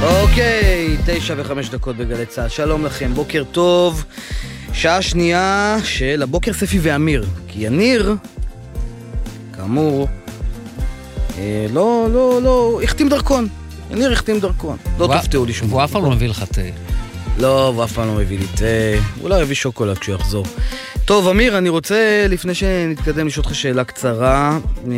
אוקיי, 9:05 בגלי צהל. שלום לכם, בוקר טוב. שעה שנייה של הבוקר ספי ואמיר. כי יניר, כאמור, לא, החתים דרכון. יניר החתים דרכון. לא תופתעו לי שום. הוא אף פעם לא מביא לך תה. לא, הוא אף פעם לא מביא לי תה. אולי יביא שוקולד כשהוא יחזור. טוב, אמיר, אני רוצה, לפני שנתקדם, לשאול אותך שאלה קצרה.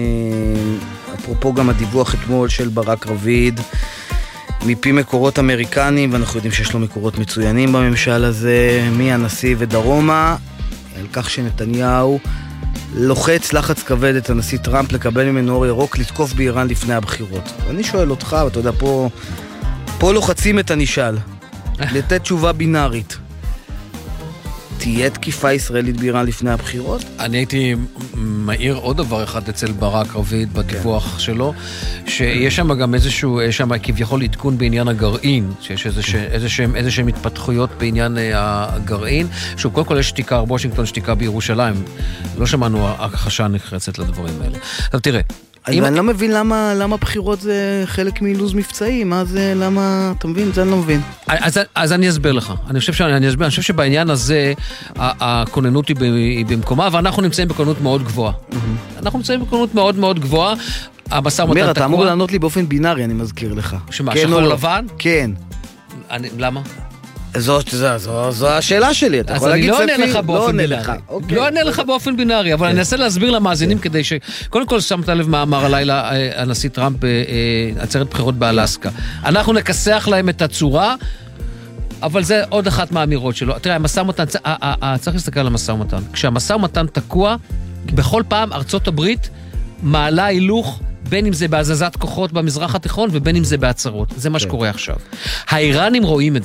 אפרופו גם הדיווח אתמול של ברק רביד, מפי מקורות אמריקנים, ואנחנו יודעים שיש לו מקורות מצוינים בממשל הזה, מהנשיא ודרומה, על כך שנתניהו לוחץ לחץ כבד את הנשיא טראמפ לקבל ממנו אור ירוק לתקוף באיראן לפני הבחירות. אני שואל אותך, ואתה יודע, פה לוחצים את הנשאל, לתת תשובה בינארית. תהיה תקיפה ישראלית באיראן לפני הבחירות? אני הייתי מעיר עוד דבר אחד אצל ברק רביד בדיווח שלו, שיש שם גם איזשהו, יש שם כביכול עדכון בעניין הגרעין, שיש איזשהם התפתחויות בעניין הגרעין, שהוא קודם כל יש שתיקה בוושינגטון, שתיקה בירושלים. לא שמענו הכחשה נחרצת לדברים האלה. עכשיו תראה, אני לא מבין למה בחירות זה חלק מלוז מבצעי, מה זה, למה, אתה מבין? זה אני לא מבין. אז אני אסביר לך. אני חושב שבעניין הזה הכוננות היא במקומה, ואנחנו נמצאים בכוננות מאוד גבוהה. אנחנו נמצאים בכוננות מאוד מאוד גבוהה. אמיר, אתה אמור לענות לי באופן בינארי, אני מזכיר לך. שמה, שחור לבן? כן. למה? זו השאלה שלי. אז אני לא עונה לך באופן בינארי. לא עונה לך באופן בינארי, אבל אני אנסה להסביר למאזינים כדי קודם כל שמת לב מה אמר הלילה הנשיא טראמפ בעצרת בחירות באלסקה. אנחנו נכסח להם את הצורה, אבל זה עוד אחת מהאמירות שלו. תראה, המשא ומתן, צריך להסתכל על המשא ומתן. כשהמשא ומתן תקוע, בכל פעם ארצות הברית מעלה הילוך, בין אם זה בהזזת כוחות במזרח התיכון ובין אם זה בהצהרות. זה מה שקורה עכשיו. האיראנים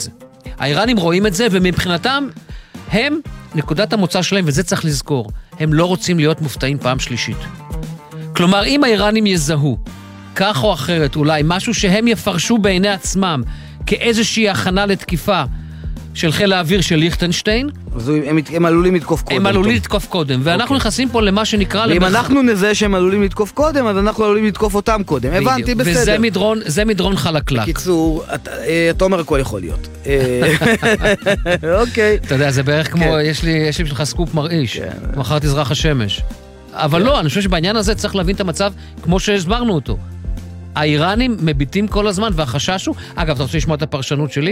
רואים את זה, ומבחינתם הם, נקודת המוצא שלהם, וזה צריך לזכור, הם לא רוצים להיות מופתעים פעם שלישית. כלומר, אם האיראנים יזהו, כך או אחרת, אולי משהו שהם יפרשו בעיני עצמם, כאיזושהי הכנה לתקיפה של חיל האוויר של ליכטנשטיין, הם עלולים לתקוף קודם. הם עלולים לתקוף קודם, ואנחנו נכנסים פה למה שנקרא... ואם אנחנו נזהה שהם עלולים לתקוף קודם, אז אנחנו עלולים לתקוף אותם קודם. הבנתי, בסדר. וזה מדרון חלקלק. בקיצור, אתה אומר הכל יכול להיות. אוקיי. אתה יודע, זה בערך כמו, יש לי בשבילך סקופ מרעיש. מחר תזרח השמש. אבל לא, אני חושב שבעניין הזה צריך להבין את המצב כמו שהסברנו אותו. האיראנים מביטים כל הזמן, והחשש הוא... אגב, אתה רוצה לשמוע את הפרשנות שלי?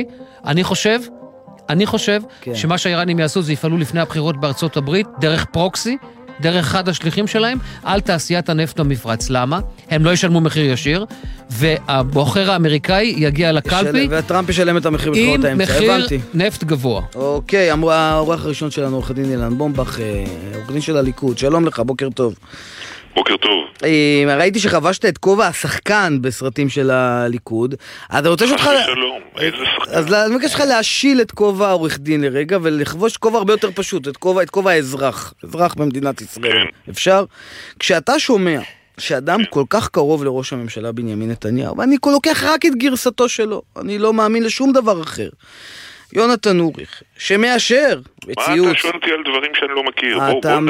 אני חושב שמה שהאיראנים יעשו זה יפעלו לפני הבחירות בארצות הברית, דרך פרוקסי, דרך אחד השליחים שלהם, על תעשיית הנפט במפרץ. למה? הם לא ישלמו מחיר ישיר, והבוחר האמריקאי יגיע לקלפי, וטראמפ ישלם את המחיר בחירות האמצע. עם מחיר נפט גבוה. אוקיי, האורח הראשון שלנו, עורך דין אילן בומבך, עורך דין של הליכוד. שלום לך, בוקר טוב. בוקר טוב. ראיתי שחבשת את כובע השחקן בסרטים של הליכוד. אז אני רוצה שאותך... שלום, איזה שחקן? אז אני מבקש לך להשיל את כובע העורך דין לרגע, ולחבוש כובע הרבה יותר פשוט, את כובע האזרח. אזרח במדינת ישראל. כן. אפשר? כשאתה שומע שאדם כל כך קרוב לראש הממשלה בנימין נתניהו, ואני לוקח רק את גרסתו שלו, אני לא מאמין לשום דבר אחר. יונתן אוריך, שמאשר בציוץ. מה אתה שואל אותי על דברים שאני לא מכיר?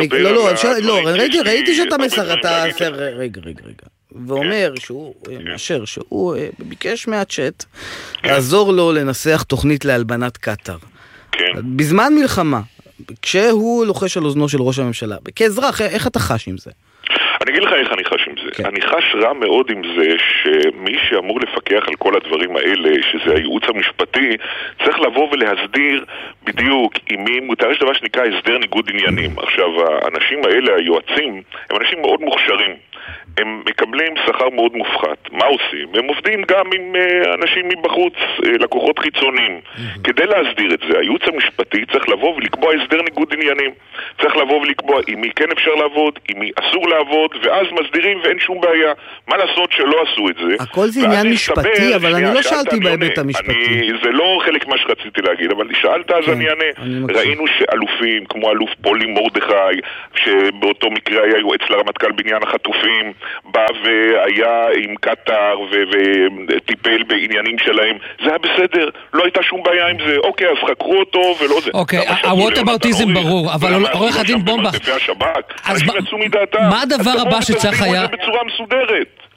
ראיתי שאתה מסר, רגע. ואומר שהוא מאשר, שהוא ביקש מהצ'אט לעזור לו לנסח תוכנית להלבנת קטר. בזמן מלחמה, כשהוא לוחש על אוזנו של ראש הממשלה, כאזרח, איך אתה חש עם זה? אני אגיד לך איך אני חש עם זה. אני חש רע מאוד עם זה שמי שאמור לפקח על כל הדברים האלה, שזה הייעוץ המשפטי, צריך לבוא ולהסדיר בדיוק עם מי מותר. יש דבר שנקרא הסדר ניגוד עניינים. עכשיו, האנשים האלה, היועצים, הם אנשים מאוד מוכשרים. הם מקבלים שכר מאוד מופחת. מה עושים? הם עובדים גם עם אנשים מבחוץ, לקוחות חיצוניים. כדי להסדיר את זה, הייעוץ המשפטי צריך לבוא ולקבוע הסדר ניגוד עניינים. צריך לבוא ולקבוע עם מי כן אפשר לעבוד, עם מי אסור לעבוד, ואז מסדירים ואין שום בעיה. מה לעשות שלא עשו את זה? הכל זה עניין משפטי, אבל אני לא שאלתי בהיבט המשפטי. זה לא חלק מה שרציתי להגיד, אבל שאלת אז אני אענה. ראינו שאלופים, כמו אלוף פולי מורדכי, שבאותו מקרה היה יועץ לרמטכ"ל בעניין החטופים, בא והיה עם קטר וטיפל בעניינים שלהם, זה היה בסדר, לא הייתה שום בעיה עם זה. אוקיי, אז חקרו אותו ולא זה. אוקיי, הווטאבאוטיזם ברור, אבל עורך הדין בומבך, אז מה הדבר הבא שצריך היה... בצורה מסודרת.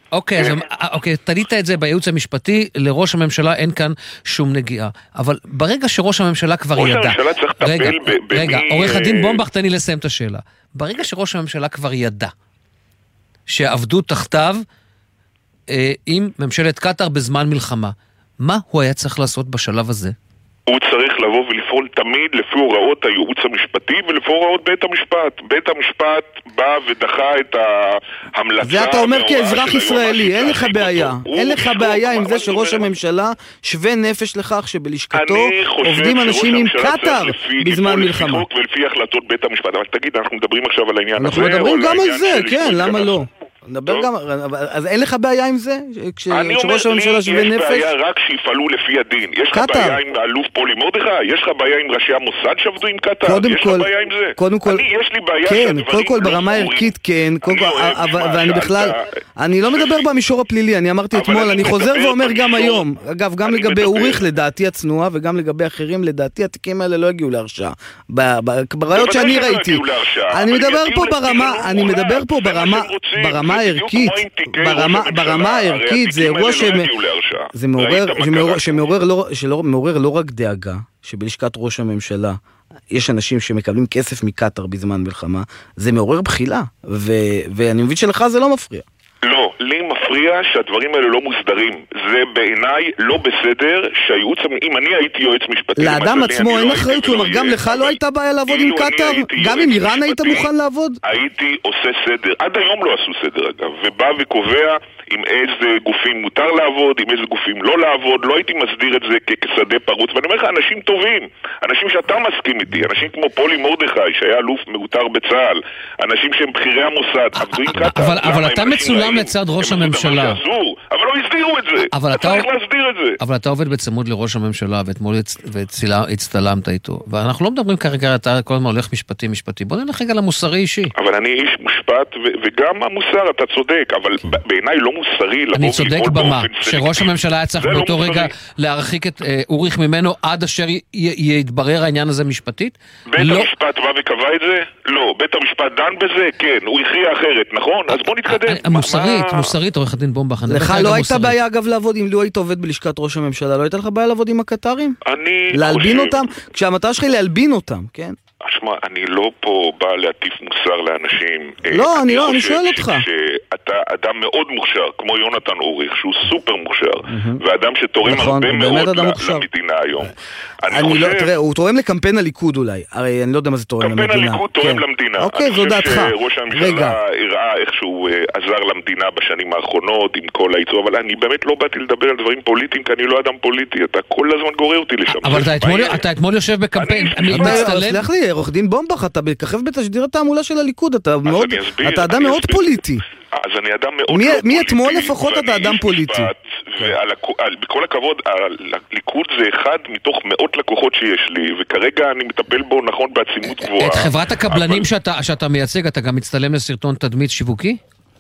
אוקיי, תלית את זה בייעוץ המשפטי, לראש הממשלה אין כאן שום נגיעה. אבל ברגע שראש הממשלה כבר ידע... ראש הממשלה צריך לטפל רגע, עורך הדין בומבך, תן לי לסיים את השאלה. ברגע שראש הממשלה כבר ידע שעבדו תחתיו עם ממשלת קטר בזמן מלחמה, מה הוא היה צריך לעשות בשלב הזה? הוא צריך לבוא ולפעול תמיד לפי הוראות הייעוץ המשפטי ולפי הוראות בית המשפט. בית המשפט בא ודחה את ההמלצה. זה אתה אומר כאזרח ישראלי, אין לך בעיה. אין לך בעיה עם זה שראש הממשלה שווה נפש לכך שבלשכתו עובדים אנשים עם קטר בזמן מלחמה. ולפי החלטות בית המשפט. אבל תגיד, אנחנו מדברים עכשיו על העניין הזה. אנחנו מדברים גם על זה, כן, למה לא? נדבר גם, אז אין לך בעיה עם זה? כשראש הממשלה שווה נפש? אני אומר, לי יש בעיה רק שיפעלו לפי הדין. יש לך בעיה עם האלוף פולי מרדכי? יש לך בעיה עם ראשי המוסד שעבדו עם קטר? יש לך בעיה עם זה? קודם כל, יש לי בעיה כן, קודם כל ברמה הערכית כן, ואני בכלל, אני לא מדבר במישור הפלילי, אני אמרתי אתמול, אני חוזר ואומר גם היום, אגב, גם לגבי אוריך לדעתי הצנועה, וגם לגבי אחרים לדעתי, התיקים האלה לא הגיעו להרשעה. בראיות שאני ראיתי. אני מדבר פה ברמה הערכית, ברמה הערכית זה אירוע שמעורר לא רק דאגה, שבלשכת ראש הממשלה יש אנשים שמקבלים כסף מקטר בזמן מלחמה, זה מעורר בחילה, ואני מבין שלך זה לא מפריע. לא, לי מפריע שהדברים האלה לא מוסדרים. זה בעיניי לא בסדר שהייעוץ, אם אני הייתי יועץ משפטי... לאדם עצמו אין אחריות, כלומר גם לך לא הייתה בעיה לעבוד עם קטר? גם עם איראן היית מוכן לעבוד? הייתי עושה סדר, עד היום לא עשו סדר אגב, ובא וקובע עם איזה גופים מותר לעבוד, עם איזה גופים לא לעבוד, לא הייתי מסדיר את זה כשדה פרוץ, ואני אומר לך, אנשים טובים, אנשים שאתה מסכים איתי, אנשים כמו פולי מרדכי, שהיה אלוף מעוטר בצה"ל, אנשים שהם בכירי המוסד, עבדו עם קטר. אבל אתה מצולם לצד ראש הממשלה. אבל לא הסדירו את זה, צריך להסדיר את זה. אבל אתה עובד בצמוד לראש הממשלה, ואתמול הצטלמת איתו, ואנחנו לא מדברים כרגע, אתה כל הזמן הולך משפטי, בוא נלך רגע למוסרי אישי. אבל אני איש משפט, וגם המוסר, אתה צודק, אבל בעיניי לא מוסרי. אני צודק במה, שראש הממשלה היה צריך באותו רגע להרחיק את אוריך ממנו עד אשר יתברר העניין הזה משפטית? בית המשפט בא וקבע את זה? לא. בית המשפט דן בזה? כן. הוא הכריע אחרת, נכון? אז בוא נתקדם. מוסרית, עורך הדין בומבך. לך לא הייתה בעיה אגב לעבוד, אם לא היית עובד בלשכת ראש הממשלה, לא הייתה לך בעיה לעבוד עם הקטרים? להלבין אותם? כשהמטרה שלך היא להלבין אותם, כן? אשמע, אני לא פה בא להטיף מוסר לאנשים. לא, אני שואל אותך. שאתה אדם מאוד מוכשר, כמו יונתן אוריך, שהוא סופר מוכשר, ואדם שתורם הרבה מאוד למדינה היום. תראה, הוא תורם לקמפיין הליכוד אולי, הרי אני לא יודע מה זה תורם למדינה. קמפיין הליכוד תורם למדינה. אוקיי, זו דעתך. אני חושב שראש הממשלה הראה איך שהוא עזר למדינה בשנים האחרונות עם כל העיצוב, אבל אני באמת לא באתי לדבר על דברים פוליטיים, כי אני לא אדם פוליטי, אתה כל הזמן גורר אותי לשם. אבל אתה אתמול יושב בקמפיין, סלח לי, עורך דין בומבך, אתה בככב בתשדיר התעמולה של הליכוד, אתה אדם מאוד פוליטי. אז אני אדם מאוד לא פוליטי. מאתמול לפחות אתה אדם פוליטי. בכל הכבוד, הליכוד זה אחד מתוך מאות לקוחות שיש לי, וכרגע אני מטפל בו נכון בעצימות גבוהה. את חברת הקבלנים שאתה מייצג, אתה גם מצטלם לסרטון תדמית שיווקי?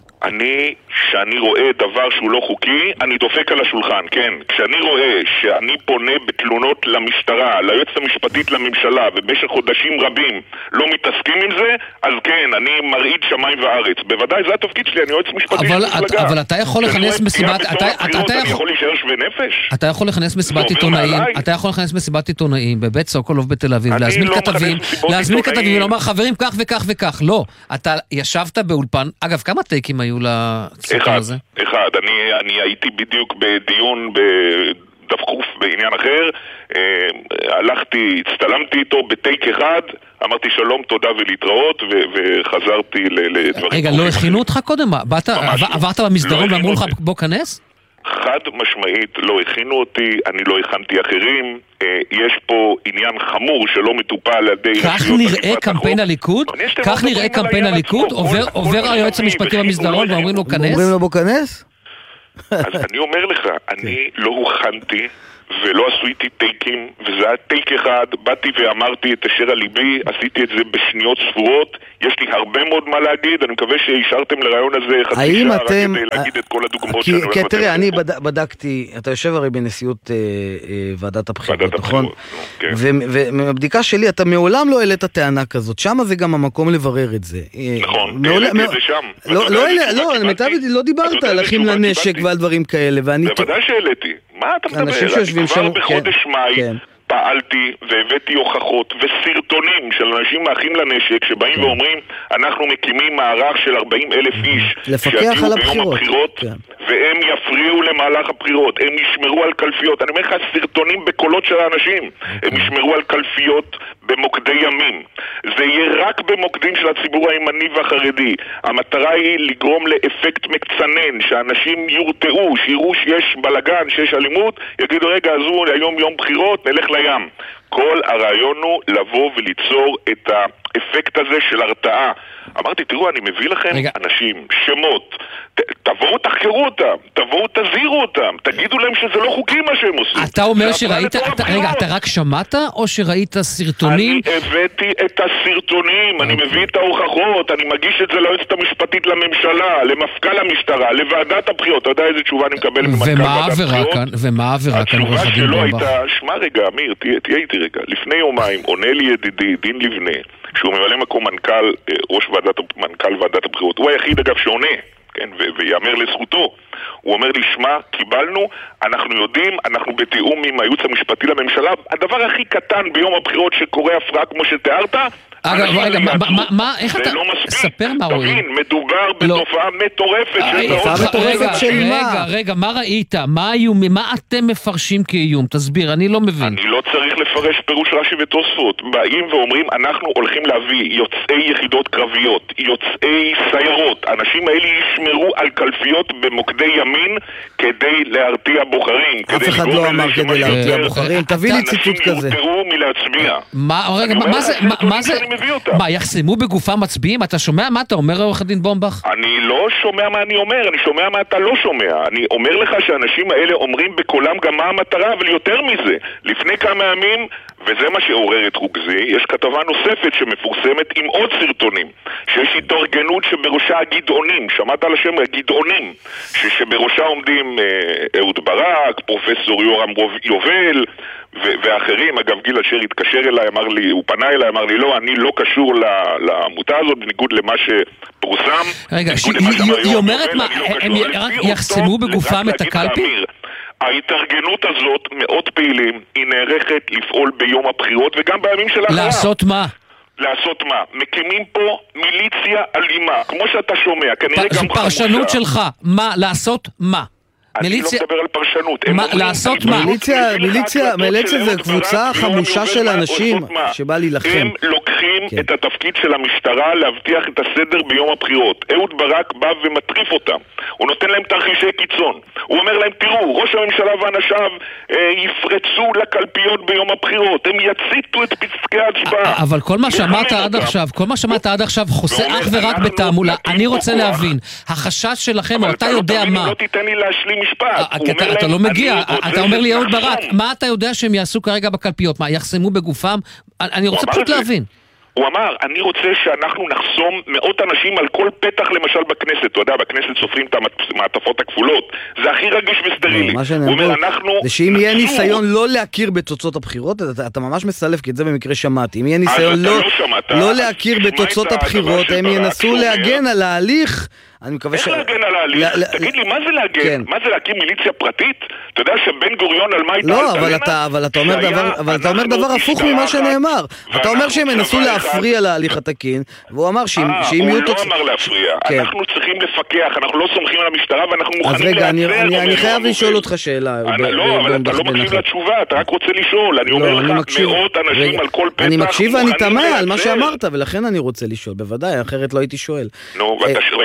כשאני רואה דבר שהוא לא חוקי, אני דופק על השולחן, כן. כשאני רואה שאני פונה בתלונות למשטרה, ליועצת המשפטית לממשלה, ובמשך חודשים רבים לא מתעסקים עם זה, אז כן, אני מרעיד שמיים וארץ. בוודאי, זה התפקיד שלי, אני יועץ משפטי של מפלגה. אבל אתה יכול לכנס מסיבת... אני יכול להישאר שווה נפש? אתה יכול לכנס מסיבת עיתונאים, מסיבת עיתונאים בבית סוקולוב בתל אביב, להזמין כתבים ולומר, חברים, כך וכך וכך. לא, אתה ישבת באולפן, אגב, כמה טייקים היו לסרטון הזה? אחד, אני הייתי בדיוק בדיון בדפקוף בעניין אחר, הלכתי, הצטלמתי איתו בטייק אחד, אמרתי שלום, תודה ולהתראות, וחזרתי לדברים. רגע, לא הכינו אותך קודם? עברת במסדרון ואמרו לך בוא כנס? חד משמעית לא הכינו אותי, אני לא הכנתי אחרים, יש פה עניין חמור שלא מטופל על ידי... כך נראה קמפיין הליכוד? כך נראה קמפיין הליכוד? עובר היועץ המשפטי במסדרון ואומרים לו כנס? אומרים לו בוא כנס? אז אני אומר לך, אני לא הוכנתי ולא עשו איתי טייקים, וזה היה טייק אחד, באתי ואמרתי את אשר על ליבי, עשיתי את זה בשניות ספורות, יש לי הרבה מאוד מה להגיד, אני מקווה שהשארתם לרעיון הזה חצי שעה רק כדי להגיד את כל הדוגמאות שאני הולך לתת. תראה, אני בדקתי, אתה יושב הרי בנשיאות ועדת הבחירות, נכון? ומבדיקה שלי, אתה מעולם לא העלית טענה כזאת, שם זה גם המקום לברר את זה. נכון, העליתי את זה שם. לא, לא דיברת על אחים לנשק ועל דברים כאלה, בוודאי שהעליתי. מה אתה מדבר? כבר בחודש מאי פעלתי והבאתי הוכחות וסרטונים של אנשים מאחים לנשק שבאים ואומרים אנחנו מקימים מערך של 40,000 איש לפקח על הבחירות והם יפריעו למהלך הבחירות, הם ישמרו על קלפיות, אני אומר לך סרטונים בקולות של האנשים, הם ישמרו על קלפיות במוקדי ימים, זה יהיה רק במוקדים של הציבור הימני והחרדי. המטרה היא לגרום לאפקט מקצנן, שאנשים יורתעו, שיראו שיש בלגן, שיש אלימות, יגידו רגע עזבו היום יום בחירות, נלך לים. כל הרעיון הוא לבוא וליצור את האפקט הזה של הרתעה. אמרתי, תראו, אני מביא לכם אנשים, שמות, תבואו תחקרו אותם, תבואו תזהירו אותם, תגידו להם שזה לא חוקי מה שהם עושים. אתה אומר שראית, רגע, אתה רק שמעת או שראית סרטונים? אני הבאתי את הסרטונים, אני מביא את ההוכחות, אני מגיש את זה ליועצת המשפטית לממשלה, למפכ"ל המשטרה, לוועדת הבחירות. אתה יודע איזה תשובה אני מקבל במפכ"ל ועדת הבחירות? ומה העבירה כאן? התשובה שלו הייתה, שמע רגע, אמיר, תהיה איתי רגע, לפני יומיים עונה לי ידידי דין לבנה, שהוא ממלא מקום מנכ"ל, ראש מנכ"ל ועדת הבחירות, הוא היחיד אגב שעונה, כן, ויאמר לזכותו. הוא אומר לי, שמע, קיבלנו, אנחנו יודעים, אנחנו בתיאום עם הייעוץ המשפטי לממשלה, הדבר הכי קטן ביום הבחירות שקורה הפרעה כמו שתיארת, רגע, איך אתה... ספר מה רואים. תבין, מדובר בתופעה מטורפת. רגע, מה ראית? מה אתם מפרשים כאיום? תסביר, אני לא מבין. אני לא צריך לפרש פירוש רש"י ותוספות. באים ואומרים, אנחנו הולכים להביא יוצאי יחידות קרביות, יוצאי סיירות. האנשים האלה ישמרו על קלפיות במוקדי ימין כדי להרתיע בוחרים. אף אחד לא אמר כדי להרתיע בוחרים. תביא לי ציטוט כזה. אנשים יותרו מלהצביע. רגע, מה זה? מה, יחסמו בגופם מצביעים? אתה שומע מה אתה אומר, עורך הדין בומבך? אני לא שומע מה אני אומר, אני שומע מה אתה לא שומע. אני אומר לך שהאנשים האלה אומרים בקולם גם מה המטרה, אבל יותר מזה. לפני כמה ימים, וזה מה שעורר את רוגזי, יש כתבה נוספת שמפורסמת עם עוד סרטונים, שיש התארגנות שבראשה הגדעונים, שמעת על השם הגדעונים, שבראשה עומדים אהוד ברק, פרופסור יורם יובל, ואחרים. אגב, גיל אשר התקשר אליי, אמר לי, הוא פנה אליי, אמר לי, לא, אני לא קשור לעמותה הזאת, בניגוד למה שפורסם. רגע, היא אומרת מה, הם יחסמו בגופם את הקלפי? ההתארגנות הזאת, מאות פעילים, היא נערכת לפעול ביום הבחירות וגם בימים של אחריו. לעשות מה? לעשות מה? מקימים פה מיליציה אלימה, כמו שאתה שומע, כנראה גם חמושה. פרשנות שלך, מה? לעשות מה? אני לא מדבר על פרשנות. לעשות מה? מיליציה זה קבוצה חמושה של אנשים שבא להילחם. הם לוקחים את התפקיד של המשטרה להבטיח את הסדר ביום הבחירות. אהוד ברק בא ומטריף אותם. הוא נותן להם תרחישי קיצון. הוא אומר להם, תראו, ראש הממשלה ואנשיו יפרצו לקלפיות ביום הבחירות. הם יציתו את פסקי ההצבעה. אבל כל מה שמעת עד עכשיו, חוסה אך ורק בתעמולה. אני רוצה להבין, החשש שלכם, או אתה יודע מה? לא תיתן לי להשלים משפט. אתה לא מגיע, אתה אומר לי אהוד ברק, מה אתה יודע שהם יעשו כרגע בקלפיות? מה, יחסמו בגופם? אני רוצה פשוט להבין. הוא אמר, אני רוצה שאנחנו נחסום מאות אנשים על כל פתח למשל בכנסת. אתה יודע, בכנסת סופרים את המעטפות הכפולות. זה הכי רגיש וסטרילי. מה שאני אומר, זה שאם יהיה ניסיון לא להכיר בתוצאות הבחירות, אתה ממש מסלף, כי את זה במקרה שמעתי. אם יהיה ניסיון לא להכיר בתוצאות הבחירות, הם ינסו להגן על ההליך. איך להגן על ההליך? תגיד לי, מה זה להגן? מה זה להקים מיליציה פרטית? אתה יודע שבן גוריון על מה הייתה... לא, אבל אתה אומר דבר הפוך ממה שנאמר. אתה אומר שהם ינסו להפריע להליך התקין, והוא אמר שאם יהיו תוצאות... הוא לא אמר להפריע. אנחנו צריכים לפקח, אנחנו לא סומכים על המשטרה ואנחנו מוכנים להצר. אז רגע, אני חייב לשאול אותך שאלה. לא, אבל אתה לא מקשיב לתשובה, אתה רק רוצה לשאול. אני אומר לך, מאות אנשים על כל פתח... אני מקשיב ואני תמה על מה שאמרת, ולכן אני רוצה לשאול. בוודאי, אחרת לא הייתי שואל. נו, ואתה ראית גם את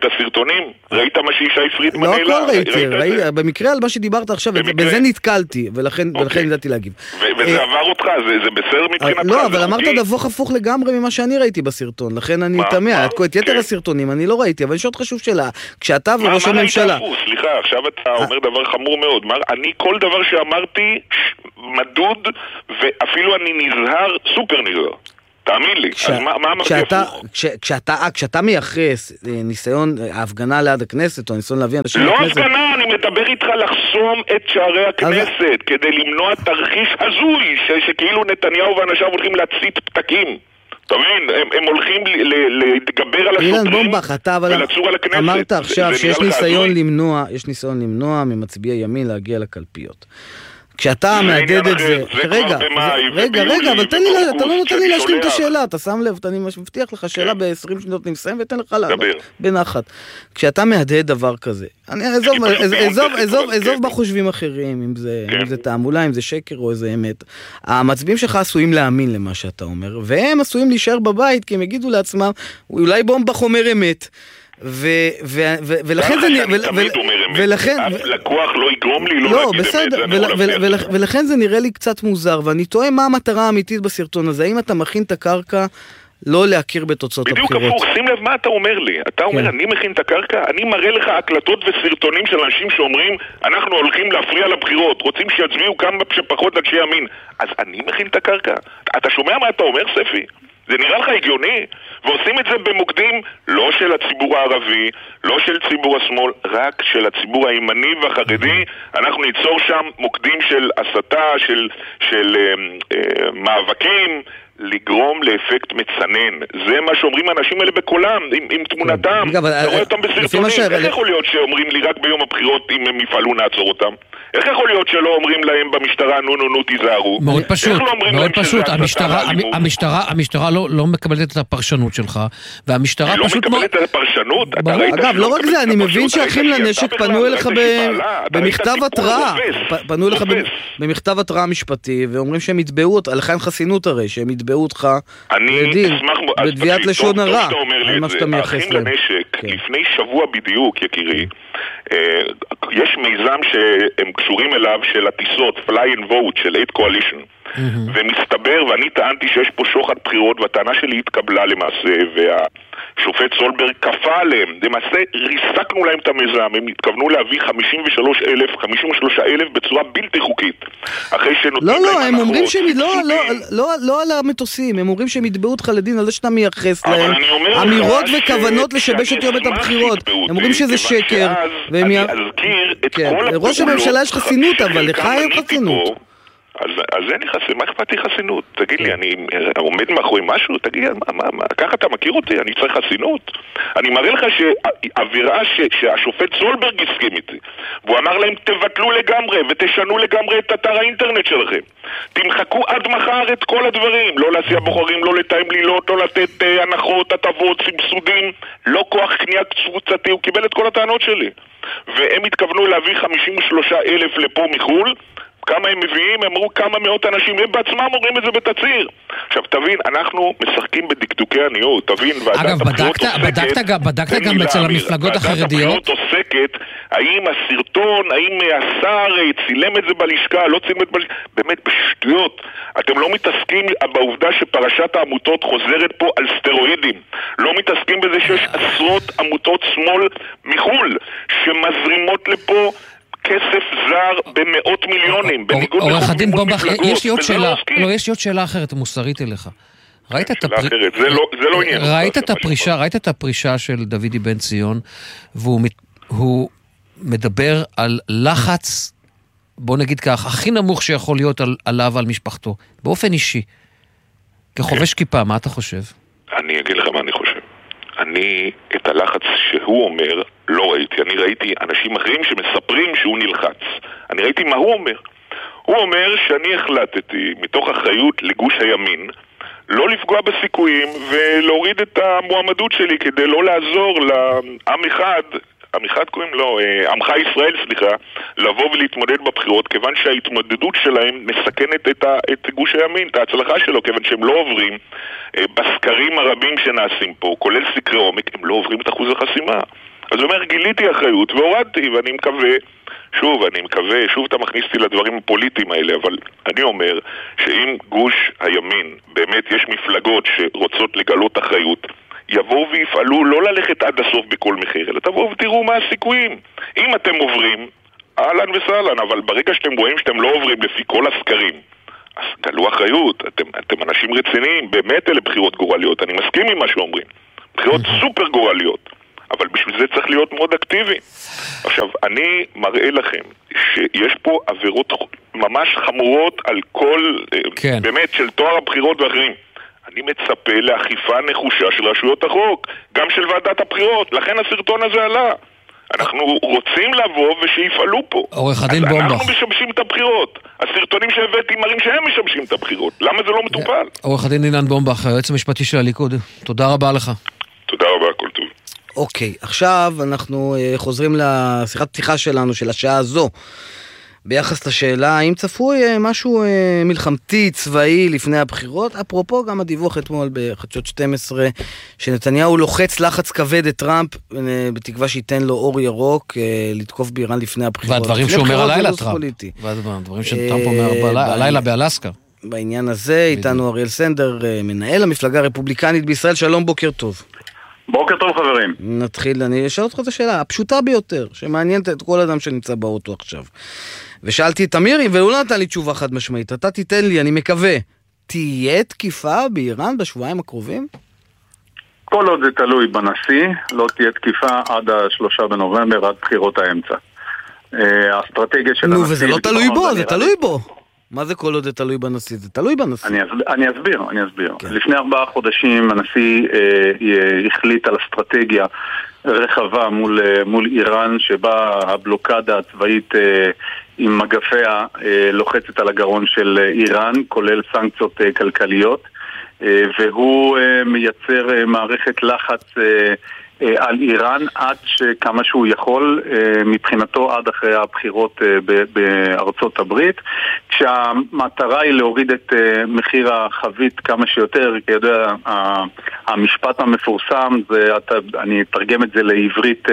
את הסרטונים? ראית מה שישי פרידמן לא הכל ראיתי, במקרה על מה שדיברת עכשיו, בזה נתקלתי, ולכן ידעתי להגיב. וזה עבר אותך, זה בסדר מבחינתך? לא, אבל אמרת דבוך הפוך לגמרי ממה שאני ראיתי בסרטון, לכן אני תמה, את יתר הסרטונים אני לא ראיתי, אבל אני שואל חשוב שאלה, כשאתה וראש הממשלה... סליחה, עכשיו אתה אומר דבר חמור מאוד, אני כל דבר שאמרתי מדוד, ואפילו אני נזהר, סופר נזהר. תאמין לי, אז מה אמרתי הפוך? כשאתה מייחס ניסיון ההפגנה ליד הכנסת, או ניסיון להביא אנשים לכנסת... לא הפגנה, אני מדבר איתך לחסום את שערי הכנסת, כדי למנוע תרחיש הזוי, שכאילו נתניהו ואנשיו הולכים להצית פתקים. תבין, הם הולכים להתגבר על השוטרים ולצור על הכנסת. אמרת עכשיו שיש ניסיון למנוע ממצביעי ימין להגיע לקלפיות. כשאתה מעדד את זה... רגע, אבל אתה לא נותן לי להשלים את השאלה, אתה שם לב, אני מבטיח לך שאלה ב-20 שניות נמסיים ותן לך בנחת. כשאתה מעדד דבר כזה, עזוב מה חושבים אחרים, אם זה תעמולה, אם זה שקר או איזה אמת. המצביעים שלך עשויים להאמין למה שאתה אומר, והם עשויים להישאר בבית, כי הם יגידו לעצמם, אולי בומבה חומר אמת. ולכן זה ולכן לקוח לא יגרום לי לא בסדר, ולכן זה נראה לי קצת מוזר, ואני תוהה מה המטרה האמיתית בסרטון הזה. האם אתה מכין את הקרקע לא להכיר בתוצאות הבחירות? בדיוק הפוך, שים לב מה אתה אומר לי. אתה אומר אני מכין את הקרקע, אני מראה לך הקלטות וסרטונים של אנשים שאומרים אנחנו הולכים להפריע לבחירות, רוצים שיצביעו כמה שפחות אנשי ימין. אז אני מכין את הקרקע. אתה שומע מה אתה אומר, ספי? זה נראה לך הגיוני? ועושים את זה במוקדים לא של הציבור הערבי, לא של ציבור השמאל, רק של הציבור הימני והחרדי. אנחנו ניצור שם מוקדים של הסתה, של מאבקים, לגרום לאפקט מצנן. זה מה שאומרים האנשים האלה בקולם, עם תמונתם. אתה רואה אותם בסרטונים. איך יכול להיות שאומרים לי רק ביום הבחירות אם הם יפעלו נעצור אותם? איך יכול להיות שלא אומרים להם במשטרה נו תיזהרו? מאוד פשוט, מאוד פשוט. המשטרה לא מקבלת את הפרשנות שלך, והמשטרה פשוט... לא מקבלת את הפרשנות? אגב, לא רק זה, אני מבין שאחים לנשק פנו אליך במכתב התראה. פנו אליך במכתב התראה משפטי, ואומרים שהם יתבעו אותך, לכן חסינות הרי, שהם יתבעו אותך לדין, בדביעת לשון הרע, על מה שאתה מייחס להם. אחים לנשק, לפני שבוע בדיוק, יקירי, יש מיזם שהם קשורים אליו של הטיסות, fly and vote של 8 coalition, ומסתבר, ואני טענתי שיש פה שוחד בחירות, והטענה שלי התקבלה למעשה, והשופט סולברג כפה עליהם, למעשה ריסקנו להם את המיזם, הם התכוונו להביא 53,000 בצורה בלתי חוקית, אחרי שנותנים להם הם אומרים שהם לא על המטוסים, הם אומרים שהם יתבעו אותך לדין על זה שאתה מייחס להם אמירות וכוונות לשבש את יום את הבחירות. הם אומרים שזה שקר, אני אזכיר את כל הפעולות. ראש הממשלה יש חסינות, אבל לך אין חסינות. אז אין לי חסינות, מה אכפת לי חסינות? תגיד לי, אני עומד מאחורי משהו? תגיד, ככה אתה מכיר אותי? אני צריך חסינות? אני מראה לך שהאווירה שהשופט סולברג הסכים איתי, והוא אמר להם, תבטלו לגמרי ותשנו לגמרי את אתר האינטרנט שלכם. תמחקו עד מחר את כל הדברים, לא להסיע בוחרים, לא לתאם לילות, לא לתת הנחות, הטבות, סבסודים, לא כוח קנייה קבוצתי. הוא קיבל את כל הטענות שלי. והם התכוונו להביא 53,000 לפה מחול. כמה הם מביאים? הם אמרו כמה מאות אנשים, הם בעצמם אומרים את זה בתצהיר. עכשיו תבין, אנחנו משחקים בדקדוקי עניות, תבין, אגב, בדקת גם אצל המפלגות החרדיות? ועדת עוסקת, האם הסרטון, האם השר צילם את זה בלשכה, לא צילם את זה בלשכה, באמת בשטויות. אתם לא מתעסקים בעובדה שפרשת העמותות חוזרת פה על סטרואידים, לא מתעסקים בזה שיש עשרות עמותות שמאל מחול, שמזרימות לפה כסף זר במאות מיליונים, בניגוד עורך הדין בומבך, יש לי עוד שאלה אחרת, מוסרית אליך. ראית את הפרישה של דוידי בן ציון, והוא מדבר על לחץ, בוא נגיד כך, הכי נמוך שיכול להיות עליו ועל משפחתו, באופן אישי. כחובש כיפה, מה אתה חושב? אני אגיד לך מה אני חושב. אני את הלחץ שהוא אומר לא ראיתי. אני ראיתי אנשים אחרים שמספרים שהוא נלחץ. אני ראיתי מה הוא אומר. הוא אומר שאני החלטתי מתוך אחריות לגוש הימין לא לפגוע בסיכויים ולהוריד את המועמדות שלי כדי לא לעזור לעם אחד קוראים לו, עמך ישראל, לבוא ולהתמודד בבחירות, כיוון שההתמודדות שלהם מסכנת את גוש הימין, את ההצלחה שלו, כיוון שהם לא עוברים בסקרים הרבים שנעשים פה, כולל סקרי עומק, הם לא עוברים את אחוז החסימה. אז הוא אומר, גיליתי אחריות והורדתי, ואני מקווה, שוב אתה מכניס אותי לדברים הפוליטיים האלה, אבל אני אומר שאם גוש הימין, באמת יש מפלגות שרוצות לגלות אחריות, יבואו ויפעלו לא ללכת עד הסוף בכל מחיר, אלא תבואו ותראו מה הסיכויים. אם אתם עוברים, אהלן וסהלן, אבל ברגע שאתם רואים שאתם לא עוברים לפי כל הסקרים, אז גלו אחריות, אתם אנשים רציניים, באמת אלה בחירות גורליות, אני מסכים עם מה שאומרים, בחירות סופר גורליות, אבל בשביל זה צריך להיות מאוד אקטיבי. עכשיו, אני מראה לכם שיש פה עבירות ממש חמורות על כל, כן. באמת, של תואר הבחירות ואחרים. אני מצפה לאכיפה נחושה של רשויות החוק, גם של ועדת הבחירות, לכן הסרטון הזה עלה. אנחנו רוצים לבוא ושיפעלו פה. עורך הדין בומבך. אנחנו משבשים את הבחירות. הסרטונים שהבאתי מראים שהם משבשים את הבחירות. למה זה לא מטופל? עורך הדין אילן בומבך, היועץ המשפטי של הליכוד. תודה רבה לך. תודה רבה, הכל טוב. אוקיי, עכשיו אנחנו חוזרים לשיחת פתיחה שלנו, של השעה הזו, ביחס לשאלה האם צפוי משהו מלחמתי, צבאי לפני הבחירות. אפרופו גם הדיווח אתמול בחדשות 12 שנתניהו לוחץ לחץ כבד את טראמפ בתקווה שייתן לו אור ירוק לתקוף באיראן לפני הבחירות. והדברים שהוא אומר הלילה טראמפ. והדברים שטראמפ אומר הלילה באלסקה. בעניין הזה איתנו אריאל סנדר, מנהל המפלגה הרפובליקנית בישראל. שלום, בוקר טוב. בוקר טוב חברים. נתחיל, אני אשאל אותך את השאלה הפשוטה ביותר שמעניינת את כל אדם שנמצא באוטו עכשיו, ושאלתי את אמירי ולא נתן לי תשובה חד משמעית. אתה תיתן לי, אני מקווה, תהיה תקיפה באיראן בשבועיים הקרובים? כל עוד זה תלוי בנשיא, לא תהיה תקיפה עד 3 בנובמבר, עד בחירות האמצע. האסטרטגיה של הנשיא... וזה לא תלוי בו, זה תלוי בו. מה זה כל עוד זה תלוי בנשיא? זה תלוי בנשיא. אני אסביר. כן. לפני 4 חודשים הנשיא החליט על אסטרטגיה רחבה מול איראן, שבה הבלוקדה הצבאית עם מגפיה לוחצת על הגרון של איראן, כולל סנקציות כלכליות, והוא מייצר מערכת לחץ על איראן עד שכמה שהוא יכול, מבחינתו עד אחרי הבחירות בארצות הברית, כשהמטרה היא להוריד את מחיר החבית כמה שיותר. כי יודע, המשפט המפורסם, אני אתרגם את זה לעברית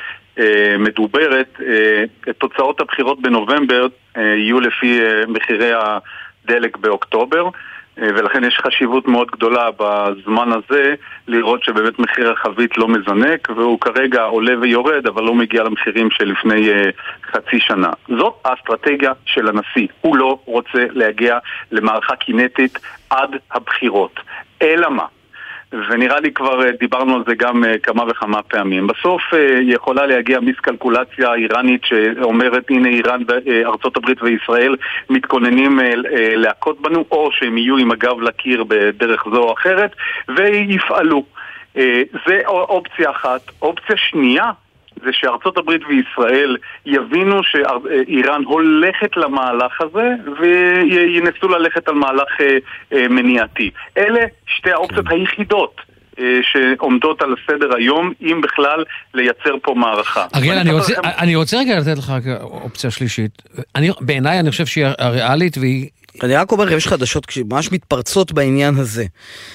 מדוברת, תוצאות הבחירות בנובמבר יהיו לפי מחירי הדלק באוקטובר, ולכן יש חשיבות מאוד גדולה בזמן הזה לראות שבאמת מחיר החבית לא מזנק, והוא כרגע עולה ויורד, אבל לא מגיע למחירים שלפני חצי שנה. זאת האסטרטגיה של הנשיא. הוא לא רוצה להגיע למערכה קינטית עד הבחירות. אלא מה? ונראה לי כבר דיברנו על זה גם כמה וכמה פעמים. בסוף יכולה להגיע מיסקלקולציה איראנית שאומרת הנה איראן, ארצות הברית וישראל מתכוננים להכות בנו, או שהם יהיו עם הגב לקיר בדרך זו או אחרת ויפעלו. זה אופציה אחת. אופציה שנייה זה שארצות הברית וישראל יבינו שאיראן הולכת למהלך הזה וינסו ללכת על מהלך מניעתי. אלה שתי האופציות היחידות שעומדות על סדר היום, אם בכלל לייצר פה מערכה. אריאל, אני רוצה רגע לתת לך אופציה שלישית. בעיניי אני חושב שהיא ריאלית והיא... אני רק אומר, יש חדשות ממש מתפרצות בעניין הזה.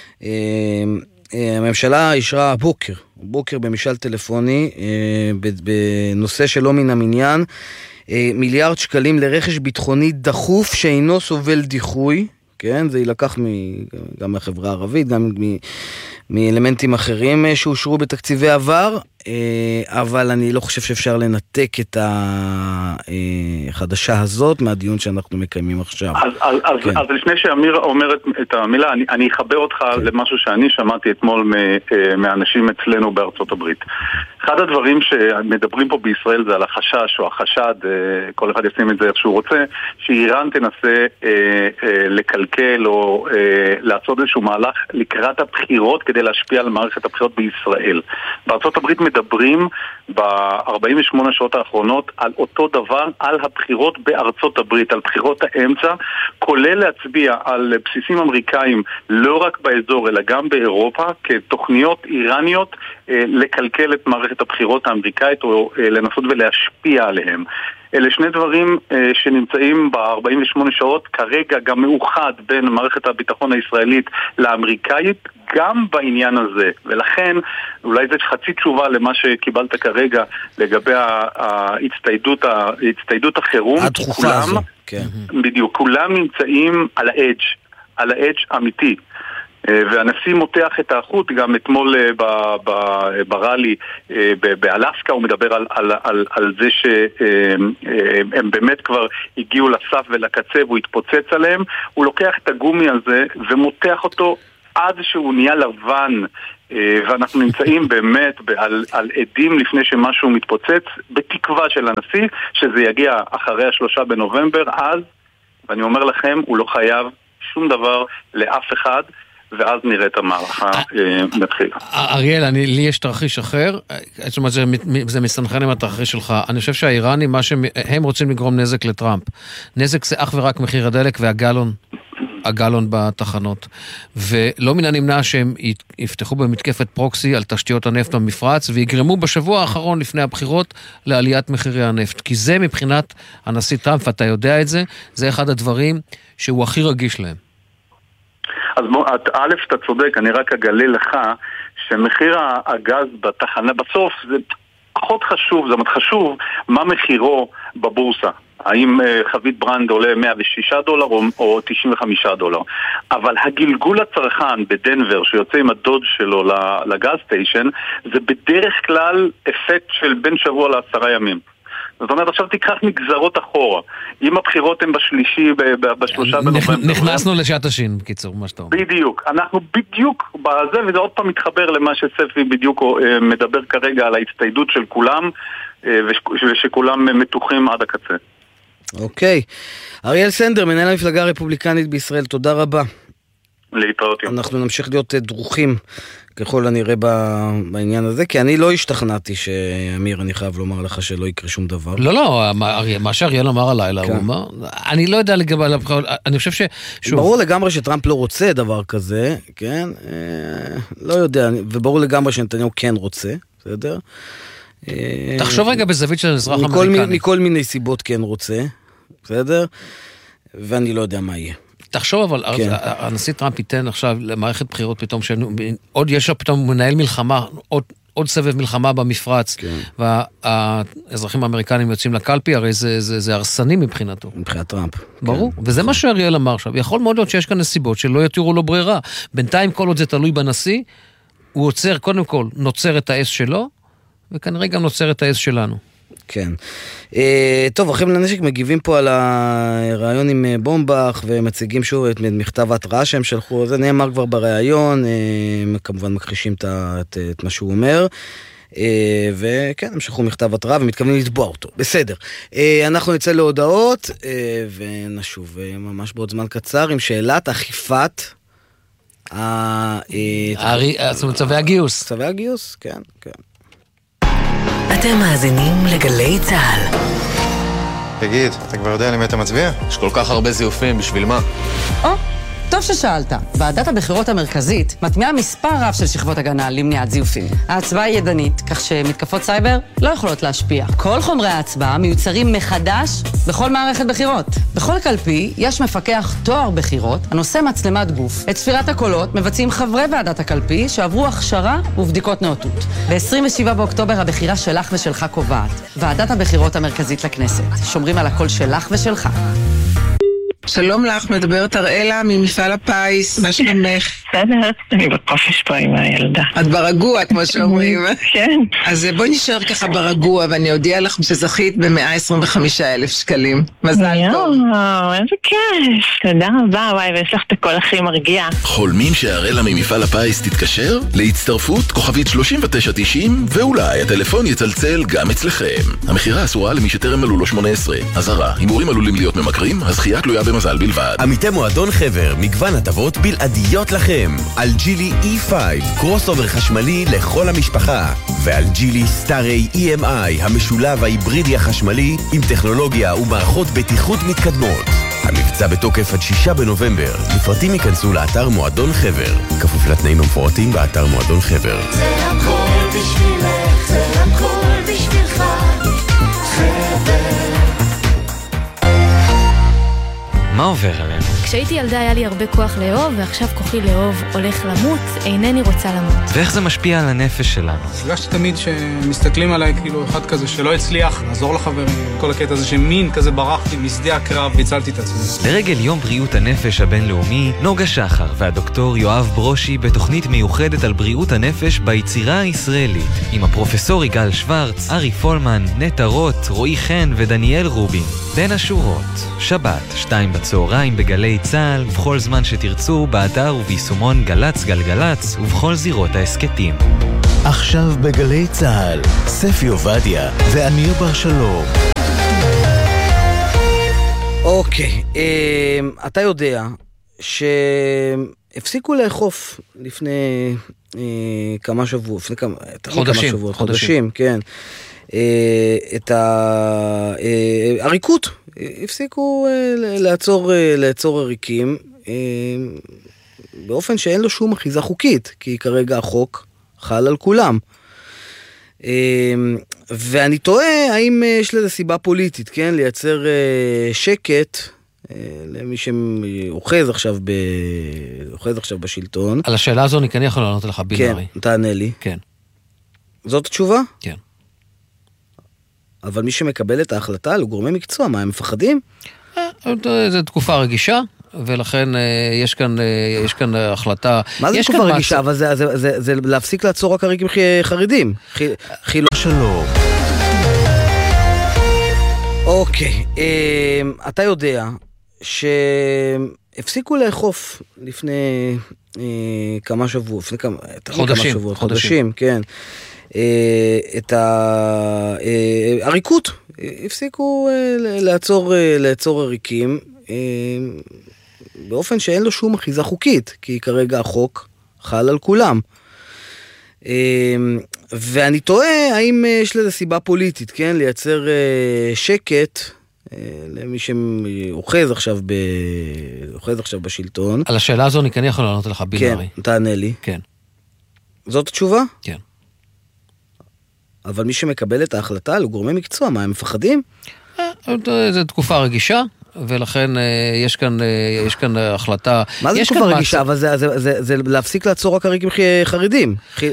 הממשלה אישרה בוקר במשאל טלפוני בנושא שלא מן המניין, מיליארד שקלים לרכש ביטחוני דחוף שאינו סובל דיחוי. כן, זה ילקח גם מהחברה הערבית, גם מאלמנטים אחרים שאושרו בתקציבי עבר, אבל אני לא חושב שאפשר לנתק את החדשה הזאת מהדיון שאנחנו מקיימים עכשיו. אז לפני שאמיר אומר את המילה, אני אחבר אותך למשהו שאני שמעתי אתמול מאנשים אצלנו בארצות הברית. אחד הדברים שמדברים פה בישראל זה על החשש או החשד, כל אחד ישים את זה איך שהוא רוצה, שאיראן תנסה לקלקל או לעשות איזשהו מהלך לקראת הבחירות כדי להשפיע על מערכת הבחירות בישראל. בארצות הברית מדברים ב-48 שעות האחרונות על אותו דבר, על הבחירות בארצות הברית, על בחירות האמצע, כולל להצביע על בסיסים אמריקאים לא רק באזור אלא גם באירופה כתוכניות איראניות לקלקל את מערכת הבחירות האמריקאית או לנסות ולהשפיע עליהם. אלה שני דברים שנמצאים ב-48 שעות, כרגע גם מאוחד בין מערכת הביטחון הישראלית לאמריקאית, גם בעניין הזה. ולכן, אולי זה חצי תשובה למה שקיבלת כרגע לגבי ההצטיידות החירום. הדחופה הזו. כן. בדיוק, כולם נמצאים על האדג' אמיתי. והנשיא מותח את האחות, גם אתמול בראלי באלסקה הוא מדבר על זה שהם באמת כבר הגיעו לסף ולקצה והוא התפוצץ עליהם. הוא לוקח את הגומי הזה ומותח אותו עד שהוא נהיה לבן, ואנחנו נמצאים באמת על עדים לפני שמשהו מתפוצץ, בתקווה של הנשיא שזה יגיע אחרי 3 בנובמבר. אז, ואני אומר לכם, הוא לא חייב שום דבר לאף אחד, ואז נראה את המערכה מתחילה. אריאל, לי יש תרחיש אחר, זאת אומרת, זה מסתנכרן עם התרחיש שלך. אני חושב שהאיראנים, הם רוצים לגרום נזק לטראמפ. נזק זה אך ורק מחיר הדלק והגלון בתחנות. ולא מן הנמנע שהם יפתחו במתקפת פרוקסי על תשתיות הנפט במפרץ, ויגרמו בשבוע האחרון לפני הבחירות לעליית מחירי הנפט. כי זה מבחינת הנשיא טראמפ, אתה יודע את זה, זה אחד הדברים שהוא הכי רגיש להם. אז א', אתה צודק, אני רק אגלה לך שמחיר הגז בתחנה בסוף זה פחות חשוב, זה מאוד חשוב מה מחירו בבורסה. האם חבית ברנד עולה $106 או $95. אבל הגלגול הצרכן בדנבר שיוצא עם הדוד שלו לגז סטיישן, זה בדרך כלל אפקט של בין שבוע ל10 ימים. זאת אומרת, עכשיו תיקח נגזרות אחורה. אם הבחירות הן ב3 בנובמבר. נכנסנו לשעת השין, בקיצור, מה שאתה אומר. בדיוק. אנחנו בדיוק בזה, וזה עוד פעם מתחבר למה שספי בדיוק מדבר כרגע על ההצטיידות של כולם, ושכולם מתוחים עד הקצה. אוקיי. אריאל סנדר, מנהל המפלגה הרפובליקנית בישראל, תודה רבה. להתראות. אנחנו נמשיך להיות דרוכים ככל הנראה בעניין הזה, כי אני לא השתכנעתי שאמיר, אני חייב לומר לך שלא יקרה שום דבר. לא, מה שאריאל אמר הלילה, הוא אמר, אני לא יודע לגבי הבחירות, אני חושב ברור לגמרי שטראמפ לא רוצה דבר כזה, כן? לא יודע, וברור לגמרי שנתניהו כן רוצה, בסדר? תחשוב רגע בזווית של אזרח אמריקני. מכל מיני סיבות כן רוצה, בסדר? ואני לא יודע מה יהיה. תחשוב אבל, הנשיא טראמפ ייתן עכשיו למערכת בחירות פתאום, עוד יש לו פתאום מנהל מלחמה, עוד סבב מלחמה במפרץ, והאזרחים האמריקנים יוצאים לקלפי, הרי זה הרסני מבחינתו. מבחינת טראמפ. ברור, וזה מה שאריאל אמר עכשיו. יכול מאוד להיות שיש כאן נסיבות שלא יתירו לו ברירה. בינתיים כל עוד זה תלוי בנשיא, הוא עוצר, קודם כל, נוצר את האס שלו, וכנראה גם נוצר את האס שלנו. כן. טוב, אחים לנשק מגיבים פה על הרעיון עם בומבך, ומציגים שוב את מכתב ההתראה שהם שלחו, זה נאמר כבר ברעיון, כמובן מכחישים את מה שהוא אומר, וכן, הם שלחו מכתב התראה ומתכוונים לתבוע אותו. בסדר. אנחנו נצא להודעות, ונשוב ממש בעוד זמן קצר עם שאלת אכיפת צווי הגיוס. צווי הגיוס, כן, כן. אתם מאזינים לגלי צהל. תגיד, אתה כבר יודע למי אתה מצביע? יש כל כך הרבה זיופים, בשביל מה? טוב ששאלת. ועדת הבחירות המרכזית מטמיעה מספר רב של שכבות הגנה למניעת זיופים. ההצבעה היא ידנית, כך שמתקפות סייבר לא יכולות להשפיע. כל חומרי ההצבעה מיוצרים מחדש בכל מערכת בחירות. בכל קלפי יש מפקח תואר בחירות הנושא מצלמת גוף. את ספירת הקולות מבצעים חברי ועדת הקלפי שעברו הכשרה ובדיקות נאותות. ב-27 באוקטובר הבחירה שלך ושלך קובעת. ועדת הבחירות המרכזית לכנסת. שומרים על הקול שלך ושלך. שלום לך, מדברת אראלה ממפעל הפיס, מה שלומך? בסדר, אני בקופש פה עם הילדה. את ברגוע, כמו שאומרים. כן. אז בואי נשאר ככה ברגוע, ואני אודיע לך שזכית ב125,000 שקלים. מזל טוב. איזה כיף. תודה רבה, וואי, ויש לך את הכל הכי מרגיע. חולמים שאראלה ממפעל הפיס תתקשר? להצטרפות כוכבית 3990, ואולי הטלפון יצלצל גם אצלכם. המחירה אסורה למי שטרם מלאו לו 18. אזהרה, הימורים עלולים להיות ממכרים, הזכייה תלויה במזל בלבד. עמיתי מועדון חבר, מגוון הטבות בלעדיות לכם. על ג'ילי E5, קרוס אובר חשמלי לכל המשפחה. ועל ג'ילי סטארי EMI, המשולב ההיברידי החשמלי, עם טכנולוגיה ומערכות בטיחות מתקדמות. המבצע בתוקף עד 6 בנובמבר. לפרטים ייכנסו לאתר מועדון חבר. כפוף לתנאים המפורטים באתר מועדון חבר. זה הכל בשבילך, זה הכל בשבילך. חבר. מה עובר עלינו? כשהייתי ילדה היה לי הרבה כוח לאהוב, ועכשיו כוחי לאהוב הולך למות, אינני רוצה למות. ואיך זה משפיע על הנפש שלנו? הרגשתי תמיד שמסתכלים עליי כאילו אחד כזה שלא הצליח לעזור לחברים, כל הקטע הזה שמין כזה ברחתי משדה הקרב והצלתי את עצמי. לרגל יום בריאות הנפש הבינלאומי, נוגה שחר והדוקטור יואב ברושי בתוכנית מיוחדת על בריאות הנפש ביצירה הישראלית, עם הפרופסור יגאל שוורץ, ארי פולמן, נטע רוט, רועי חן ודניאל רובין. בין השורות, שבת, 14:00 בגלי צהל, ובכל זמן שתרצו, באתר וביישומון גלץ גלגלץ, ובכל זירות העסקתים. עכשיו בגלי צהל, ספי עובדיה ואמיר בר שלום. אוקיי, אתה יודע שהפסיקו לאכוף לפני כמה שבועות, חודשים, כן. את העריקות, הפסיקו לעצור עריקים באופן שאין לו שום אחיזה חוקית, כי כרגע החוק חל על כולם. ואני תוהה האם יש לזה סיבה פוליטית, כן? לייצר שקט למי שאוחז עכשיו בשלטון. על השאלה הזו אני כן יכול לענות לך בינארי. כן, תענה לי. כן. זאת התשובה? כן. אבל מי שמקבל את ההחלטה אלו גורמי מקצוע, מה הם מפחדים? זו תקופה רגישה, ולכן יש כאן החלטה. מה זה תקופה רגישה? אבל זה להפסיק לעצור רק עריקים חרדים. שלום. אוקיי, אתה יודע שהפסיקו לאכוף לפני כמה שבועות, חודשים, כן. את העריקות, הפסיקו לעצור עריקים באופן שאין לו שום אחיזה חוקית, כי כרגע החוק חל על כולם. ואני תוהה האם יש לזה סיבה פוליטית, כן? לייצר שקט למי שאוחז עכשיו בשלטון. על השאלה הזו אני כן יכול לענות לך בינארי. כן, תענה לי. כן. זאת התשובה? כן. אבל מי שמקבל את ההחלטה אלו גורמי מקצוע, מה הם מפחדים? זו תקופה רגישה, ולכן יש כאן החלטה. מה זה תקופה רגישה? אבל זה להפסיק לעצור רק עריקים חרדים.